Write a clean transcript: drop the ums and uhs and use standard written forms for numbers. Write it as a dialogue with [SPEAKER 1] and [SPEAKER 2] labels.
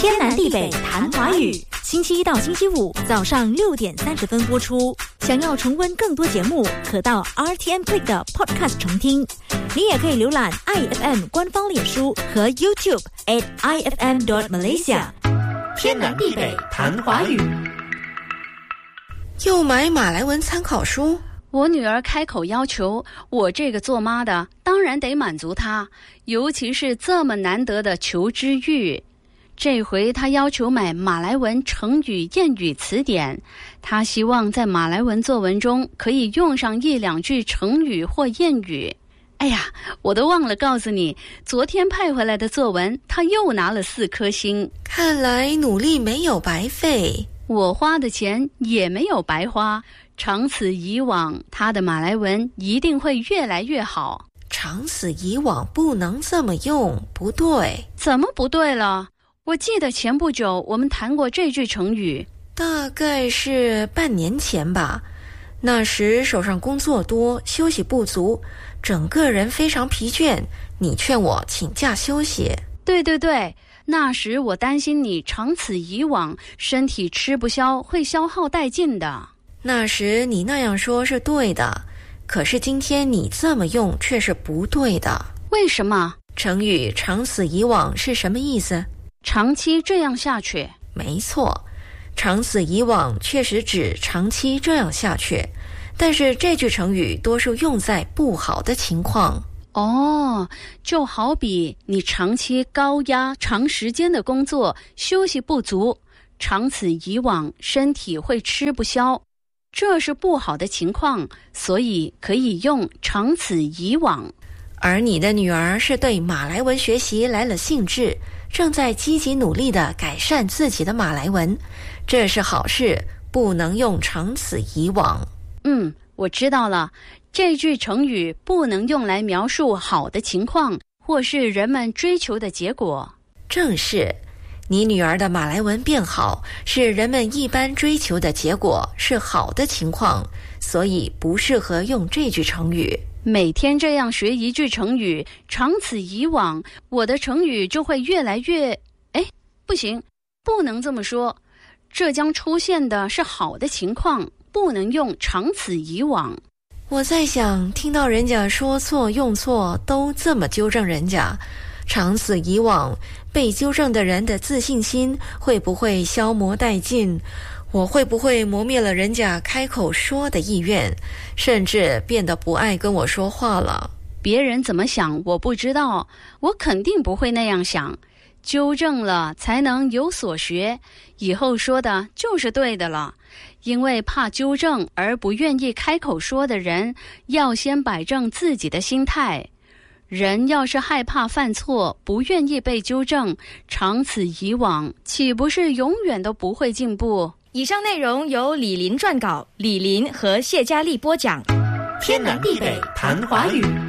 [SPEAKER 1] 天南地北谈华语，星期一到星期五早上6点30分播出。想要重温更多节目，可到 RTM Play 的 Podcast 重听。你也可以浏览 IFM 官方脸书和 YouTube @IFM.Malaysia。天南地北谈华语。
[SPEAKER 2] 又买马来文参考书？
[SPEAKER 3] 我女儿开口要求，我这个做妈的当然得满足她，尤其是这么难得的求知欲。这回她要求买马来文成语谚语词典，她希望在马来文作文中可以用上1、2句成语或谚语。哎呀，我都忘了告诉你，昨天派回来的作文她又拿了4颗星。
[SPEAKER 2] 看来努力没有白费，
[SPEAKER 3] 我花的钱也没有白花，长此以往，她的马来文一定会越来越好。
[SPEAKER 2] 长此以往不能这么用，不对。
[SPEAKER 3] 怎么不对了？我记得前不久我们谈过这句成语，
[SPEAKER 2] 大概是半年前吧。那时手上工作多，休息不足，整个人非常疲倦，你劝我请假休息。
[SPEAKER 3] 对对对，那时我担心你长此以往，身体吃不消，会消耗殆尽的。
[SPEAKER 2] 那时你那样说是对的，可是今天你这么用却是不对的。
[SPEAKER 3] 为什么？
[SPEAKER 2] 成语长此以往是什么意思？
[SPEAKER 3] 长期这样下去。
[SPEAKER 2] 没错，长此以往确实指长期这样下去，但是这句成语多数用在不好的情况。
[SPEAKER 3] 哦，就好比你长期高压、长时间的工作，休息不足，长此以往，身体会吃不消，这是不好的情况，所以可以用长此以往。
[SPEAKER 2] 而你的女儿是对马来文学习来了兴致，正在积极努力地改善自己的马来文，这是好事，不能用长此以往。
[SPEAKER 3] 我知道了，这句成语不能用来描述好的情况，或是人们追求的结果。
[SPEAKER 2] 正是，你女儿的马来文变好，是人们一般追求的结果，是好的情况，所以不适合用这句成语。
[SPEAKER 3] 每天这样学一句成语，长此以往，我的成语就会越来越……不行，不能这么说，这将出现的是好的情况，不能用长此以往。
[SPEAKER 2] 我在想，听到人家说错用错都这么纠正人家，长此以往，被纠正的人的自信心会不会消磨殆尽？我会不会磨灭了人家开口说的意愿，甚至变得不爱跟我说话了？
[SPEAKER 3] 别人怎么想我不知道，我肯定不会那样想。纠正了才能有所学，以后说的就是对的了。因为怕纠正而不愿意开口说的人，要先摆正自己的心态。人要是害怕犯错，不愿意被纠正，长此以往，岂不是永远都不会进步？
[SPEAKER 4] 以上内容由李林撰稿，李林和谢佳丽播讲。
[SPEAKER 1] 天南地北谈华语。